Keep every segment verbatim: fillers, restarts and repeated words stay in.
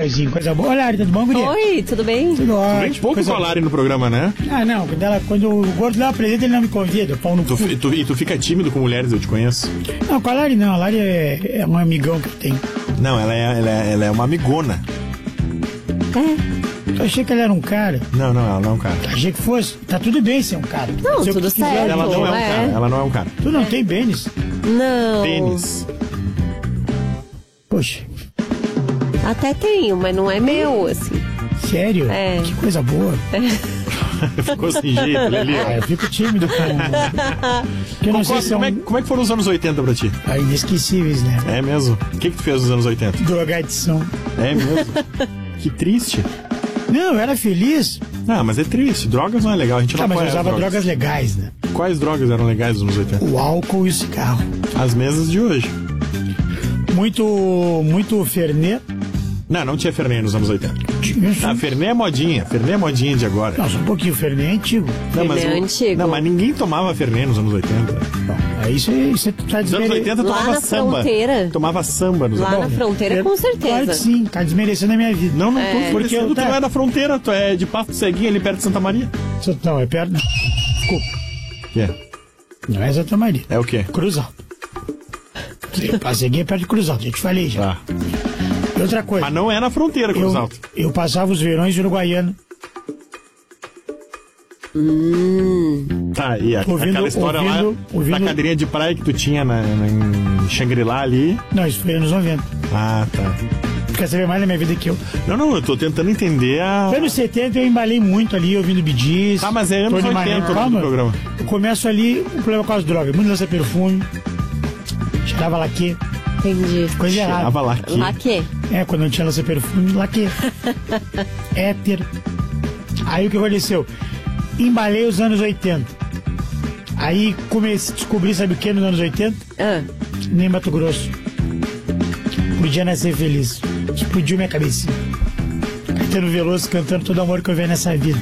Paizinho, coisa boa. Olha, Lari, tudo bom, guria? Oi, tudo bem? Tudo ótimo. Vem pouco coisa com a Lari no programa, né? Ah, não, quando, ela, quando o gordo lá apresenta, ele não me convida, pau no Tu, cu. tu, e tu fica tímido com mulheres, eu te conheço. Não, com a Lari não, a Lari é, é um amigão que eu tenho. Não, ela é, ela é, ela é uma amigona. Eu achei que ela era um cara. Não, não, ela não é um cara. Achei que fosse. Tá tudo bem ser um cara. Não, Se eu tudo quiser, certo. Ela não é um é. cara, ela não é um cara. Tu não tem pênis? Não. Tênis. Poxa, Até tenho, mas não é meu, assim. sério? É. Que coisa boa. Ficou sem jeito, Lelê. Ah, eu fico tímido com... Que eu não sei se é Como, é, um... como é que foram os anos oitenta pra ti? Ah, inesquecíveis, né? É mesmo? O que que tu fez nos anos oitenta? Drogadição. É mesmo? Que triste. Não, eu era feliz. Ah, mas é triste. Drogas não é legal. A gente não Ah, mas eu apoia as usava drogas legais, né? Quais drogas eram legais nos anos oitenta? O álcool e o cigarro. As mesas de hoje. Muito, muito Fernet. Não, não tinha Fernet nos anos oitenta. Tinha Ah, sim. Fernet é modinha. Fernet é modinha de agora. Não, só um pouquinho. Fernet é antigo. Não, mas, Fernet é o- antigo. Não, mas ninguém tomava Fernet nos anos oitenta. Bom, aí isso, isso tá Nos anos desmere... oitenta Lá tomava na samba. fronteira. Tomava samba nos Lá anos na fronteira, Eu- com Claro que certeza. sim, tá desmerecendo a minha vida. Não, não tô Porque porque eu tu tá- não é da fronteira, tu é de Pasto Ceguinho ali perto de Santa Maria. Não, é perto. Desculpa. Que é? Não é Santa Maria. É o quê? Cruz Alta. Passeguei perto de Cruz Alta, já te falei já. Ah. E outra coisa. Mas não é na fronteira, Cruz eu, Alta. eu passava os verões de Uruguaiana. Tá, e a, Ouvindo- aquela história lá ouvindo- ouvindo- da cadeirinha de praia que tu tinha na, na, em Xangri-Lá ali. Não, isso foi anos noventa. Ah, tá. Quer saber mais da minha vida que eu? Não, não, eu tô tentando entender a... Anos setenta eu embalei muito ali, ouvindo Bee Gees. Ah, mas é anos Tony oitenta Marino. o Calma, programa. Eu começo ali, o problema com as drogas. Muito lança perfume, cheirava laque, Entendi. coisa errada. Cheirava lá aqui. Lá que? É, quando não tinha lança perfume, laque. Éter. Aí o que aconteceu? Embalei os anos oitenta. Aí comecei a descobrir, sabe o que nos anos oitenta? Ah, Nem Mato Grosso. Podia nascer feliz. Explodiu minha cabecinha. Caetano Veloso cantando todo o amor que eu vejo nessa vida.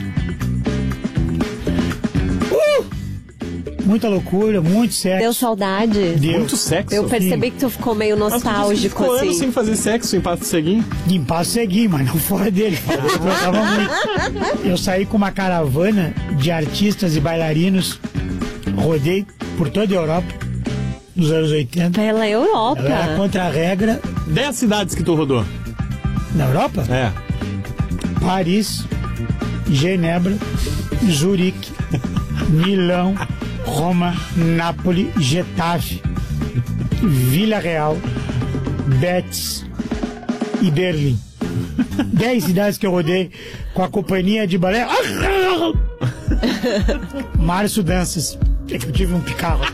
Uh! Muita loucura, muito sexo. deu saudade. Deu. Muito sexo. Eu percebi que tu ficou meio Mas tu disse que nostálgico, ficou anos assim. sem fazer sexo em Pasto Ceguinho. Limpar segui, mas não fora dele. Fora dele eu gostava muito. Eu saí com uma caravana de artistas e bailarinos. Rodei por toda a Europa nos anos oitenta. Pela Europa. Eu era contra a regra. Dez cidades que tu rodou. Na Europa? É. Paris, Genebra, Zurique, Milão, Roma, Nápoles, Getafe, Vila Real, Betis e Berlim. Dez cidades que eu rodei com a companhia de balé. Márcio Danças. É que eu tive um picarro.